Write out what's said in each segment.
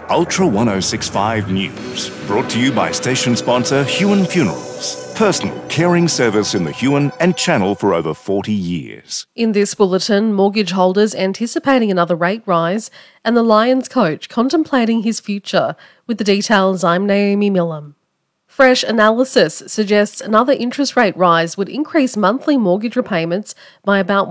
Ultra 1065 News, brought to you by station sponsor Huon Funerals, personal caring service in the Huon and Channel for over 40 years. In this bulletin, mortgage holders anticipating another rate rise and the Lions coach contemplating his future. With the details, I'm Naomi Millam. Fresh analysis suggests another interest rate rise would increase monthly mortgage repayments by about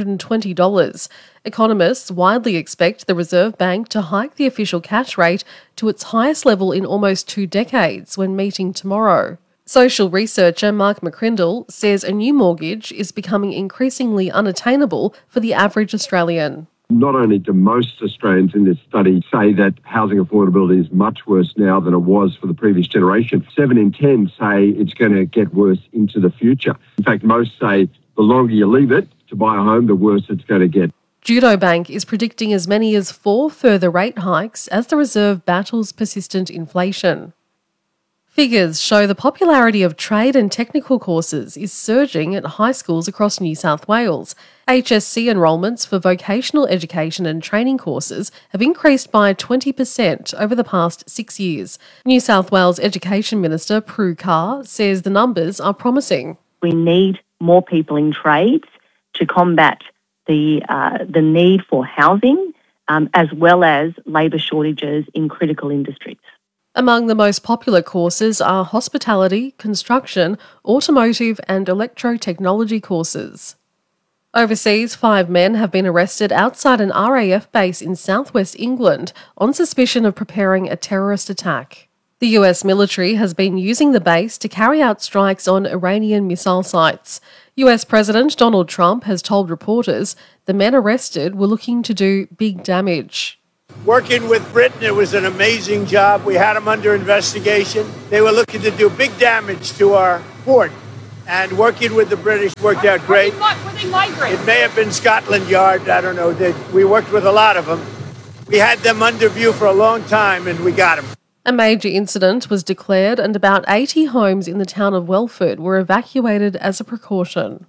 $120. Economists widely expect the Reserve Bank to hike the official cash rate to its highest level in almost 2 decades when meeting tomorrow. Social researcher Mark McCrindle says a new mortgage is becoming increasingly unattainable for the average Australian. Not only do most Australians in this study say that housing affordability is much worse now than it was for the previous generation, 7 in 10 say it's going to get worse into the future. In fact, most say the longer you leave it to buy a home, the worse it's going to get. Judo Bank is predicting as many as 4 further rate hikes as the Reserve battles persistent inflation. Figures show the popularity of trade and technical courses is surging at high schools across New South Wales. HSC enrolments for vocational education and training courses have increased by 20% over the past 6 years. New South Wales Education Minister Prue Carr says the numbers are promising. We need more people in trades to combat the need for housing as well as labour shortages in critical industries. Among the most popular courses are hospitality, construction, automotive and electrotechnology courses. Overseas, 5 men have been arrested outside an RAF base in southwest England on suspicion of preparing a terrorist attack. The US military has been using the base to carry out strikes on Iranian missile sites. US President Donald Trump has told reporters the men arrested were looking to do big damage. Working with Britain, it was an amazing job. We had them under investigation. They were looking to do big damage to our fort. And working with the British worked out great. It may have been Scotland Yard, I don't know. We worked with a lot of them. We had them under view for a long time and we got them. A major incident was declared and about 80 homes in the town of Welford were evacuated as a precaution.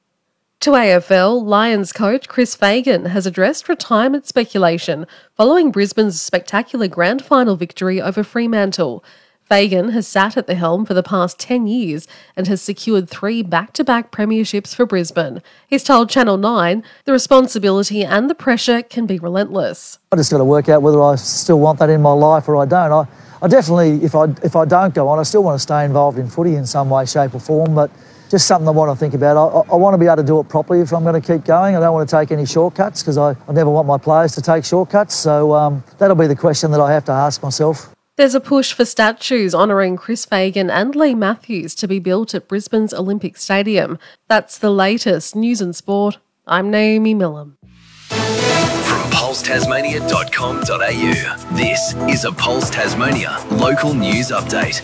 To AFL, Lions coach Chris Fagan has addressed retirement speculation following Brisbane's spectacular grand final victory over Fremantle. Fagan has sat at the helm for the past 10 years and has secured 3 back-to-back premierships for Brisbane. He's told Channel 9 the responsibility and the pressure can be relentless. I just got to work out whether I still want that in my life or I don't. I definitely, if I don't go on, I still want to stay involved in footy in some way, shape or form, but just something I want to think about. I want to be able to do it properly if I'm going to keep going. I don't want to take any shortcuts because I never want my players to take shortcuts. So that'll be the question that I have to ask myself. There's a push for statues honouring Chris Fagan and Lee Matthews to be built at Brisbane's Olympic Stadium. That's the latest news and sport. I'm Naomi Millam. From pulsetasmania.com.au, this is a Pulse Tasmania local news update.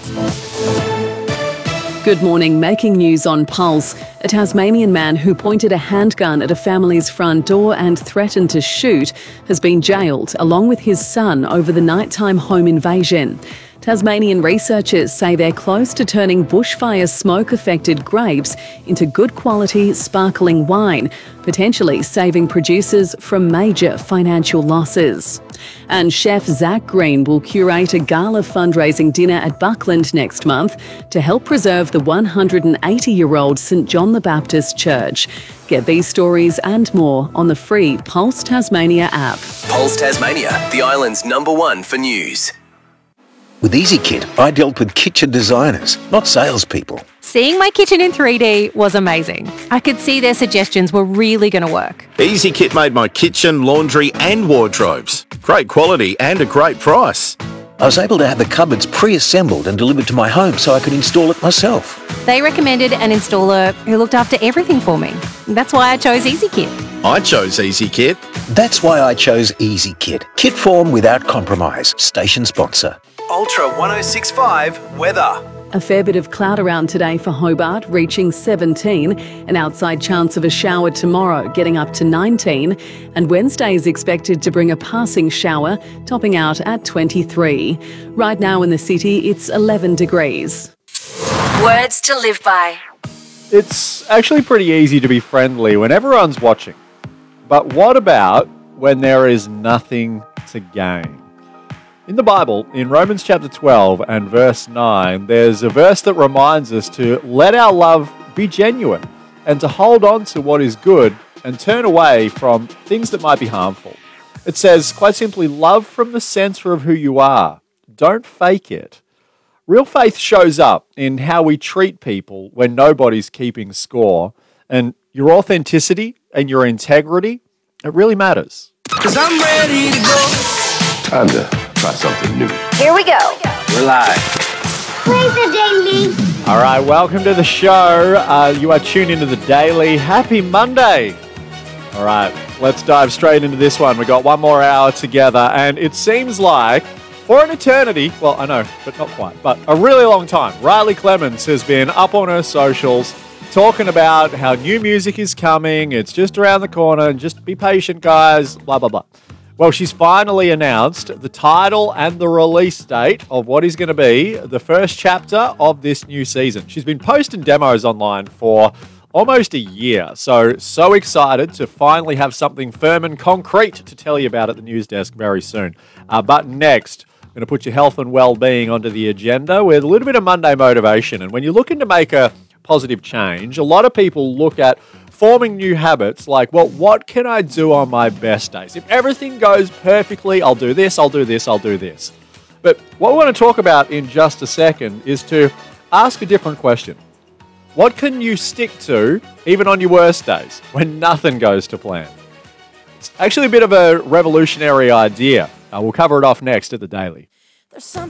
Good morning. Making news on Pulse. A Tasmanian man who pointed a handgun at a family's front door and threatened to shoot has been jailed, along with his son, over the nighttime home invasion. Tasmanian researchers say they're close to turning bushfire smoke-affected grapes into good quality, sparkling wine, potentially saving producers from major financial losses. And chef Zach Green will curate a gala fundraising dinner at Buckland next month to help preserve the 180-year-old St John the Baptist Church. Get these stories and more on the free Pulse Tasmania app. Pulse Tasmania, the island's #1 for news. With EasyKit, I dealt with kitchen designers, not salespeople. Seeing my kitchen in 3D was amazing. I could see their suggestions were really going to work. EasyKit made my kitchen, laundry and wardrobes. Great quality and a great price. I was able to have the cupboards pre-assembled and delivered to my home so I could install it myself. They recommended an installer who looked after everything for me. That's why I chose EasyKit. I chose EasyKit. That's why I chose EasyKit. Kit form without compromise. Station sponsor. Ultra 1065 weather. A fair bit of cloud around today for Hobart, reaching 17. An outside chance of a shower tomorrow, getting up to 19. And Wednesday is expected to bring a passing shower, topping out at 23. Right now in the city, it's 11 degrees. Words to live by. It's actually pretty easy to be friendly when everyone's watching. But what about when there is nothing to gain? In the Bible, in Romans chapter 12 and verse 9, there's a verse that reminds us to let our love be genuine and to hold on to what is good and turn away from things that might be harmful. It says, quite simply, love from the center of who you are. Don't fake it. Real faith shows up in how we treat people when nobody's keeping score, and your authenticity and your integrity, it really matters. 'Cause I'm ready to go. Time to try something new. Here we go. We're live. Play the daily. All right, welcome to the show. You are tuned into the Daily. Happy Monday. All right, let's dive straight into this one. We've got one more hour together, and it seems like for an eternity, well, I know, but not quite, but a really long time, Riley Clemens has been up on her socials talking about how new music is coming, it's just around the corner, and just be patient, guys, blah, blah, blah. Well, she's finally announced the title and the release date of what is going to be the first chapter of this new season. She's been posting demos online for almost a year, so excited to finally have something firm and concrete to tell you about at the news desk very soon. But next, I'm going to put your health and well-being onto the agenda with a little bit of Monday motivation. And when you're looking to make a positive change, a lot of people look at forming new habits like, well, what can I do on my best days? If everything goes perfectly, I'll do this, I'll do this, I'll do this. But what we want to talk about in just a second is to ask a different question. What can you stick to even on your worst days when nothing goes to plan? It's actually a bit of a revolutionary idea. We'll cover it off next at the Daily.